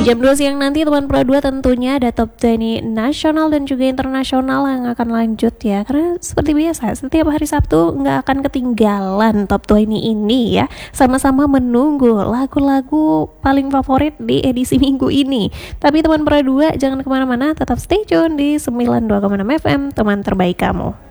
Jam 2 siang nanti teman Pro 2 tentunya ada top 20 nasional dan juga internasional yang akan lanjut ya. Karena seperti biasa setiap hari Sabtu nggak akan ketinggalan top 20 ini ya. Sama-sama menunggu lagu-lagu paling favorit di edisi minggu ini. Tapi teman Pro 2 jangan kemana-mana, tetap stay tune di 92,6 FM teman terbaik kamu.